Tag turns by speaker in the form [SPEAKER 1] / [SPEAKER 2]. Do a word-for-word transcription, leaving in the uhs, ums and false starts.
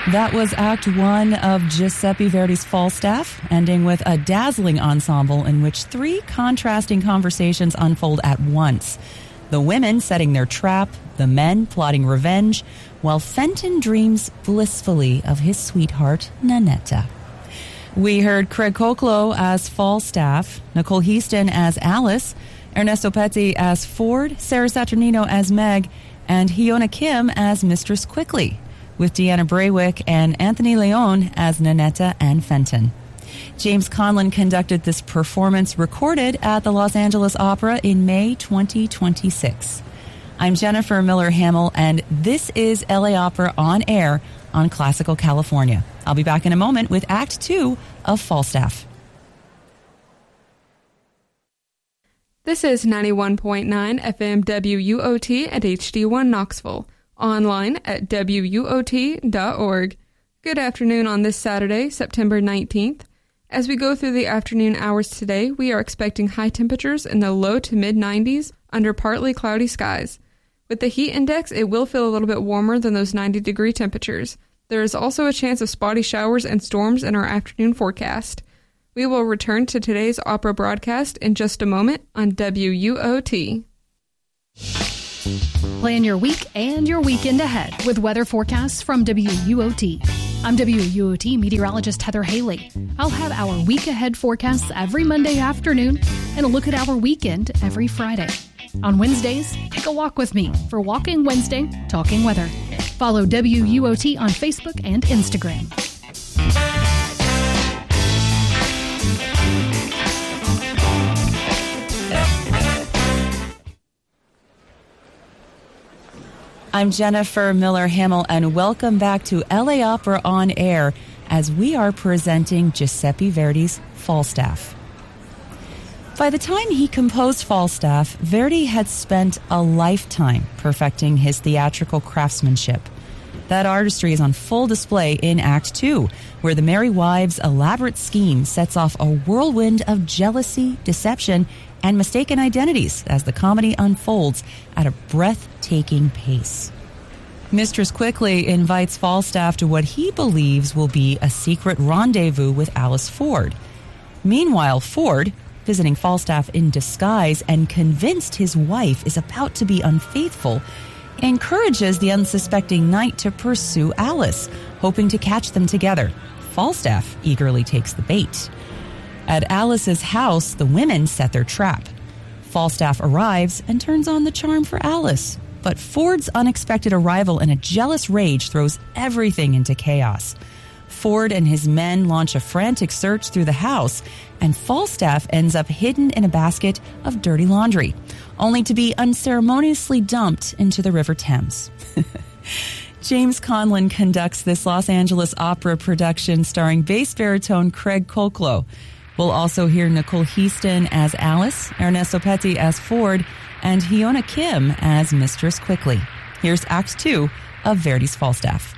[SPEAKER 1] That was Act One of Giuseppe Verdi's Falstaff, ending with a dazzling ensemble in which three contrasting conversations unfold at once. The women setting their trap, the men plotting revenge, while Fenton dreams blissfully of his sweetheart, Nanetta. We heard Craig Koklo as Falstaff, Nicole Heaston as Alice, Ernesto Petty as Ford, Sarah Saturnino as Meg, and Hyuna Kim as Mistress Quickly, with Deanna Braywick and Anthony Leon as Nanetta and Fenton. James Conlon conducted this performance, recorded at the Los Angeles Opera in May twenty twenty-six. I'm Jennifer Miller Hamill, and this is L A Opera on air on Classical California. I'll be back in a moment with Act Two of Falstaff.
[SPEAKER 2] This is ninety-one point nine F M W U O T at H D one Knoxville. Online at W U O T dot org. Good afternoon on this Saturday, September nineteenth. As we go through the afternoon hours today, we are expecting high temperatures in the low to mid nineties under partly cloudy skies. With the heat index, it will feel a little bit warmer than those ninety degree temperatures. There is also a chance of spotty showers and storms in our afternoon forecast. We will return to today's opera broadcast in just a moment on W U O T.
[SPEAKER 3] Plan your week and your weekend ahead with weather forecasts from W U O T. I'm W U O T meteorologist Heather Haley. I'll have our week ahead forecasts every Monday afternoon and a look at our weekend every Friday. On Wednesdays, take a walk with me for Walking Wednesday, Talking Weather. Follow W U O T on Facebook and Instagram.
[SPEAKER 1] I'm Jennifer Miller Hamill, and welcome back to L A Opera on Air as we are presenting Giuseppe Verdi's Falstaff. By the time he composed Falstaff, Verdi had spent a lifetime perfecting his theatrical craftsmanship. That artistry is on full display in Act Two, where the Merry Wives' elaborate scheme sets off a whirlwind of jealousy, deception, and mistaken identities as the comedy unfolds at a breathtaking pace. Mistress Quickly invites Falstaff to what he believes will be a secret rendezvous with Alice Ford. Meanwhile, Ford, visiting Falstaff in disguise and convinced his wife is about to be unfaithful, encourages the unsuspecting knight to pursue Alice, hoping to catch them together. Falstaff eagerly takes the bait. At Alice's house, the women set their trap. Falstaff arrives and turns on the charm for Alice. But Ford's unexpected arrival in a jealous rage throws everything into chaos. Ford and his men launch a frantic search through the house, and Falstaff ends up hidden in a basket of dirty laundry, only to be unceremoniously dumped into the River Thames. James Conlon conducts this Los Angeles Opera production starring bass baritone Craig Koklo. We'll also hear Nicole Heaston as Alice, Ernesto Petty as Ford, and Hyuna Kim as Mistress Quickly. Here's Act Two of Verdi's Falstaff.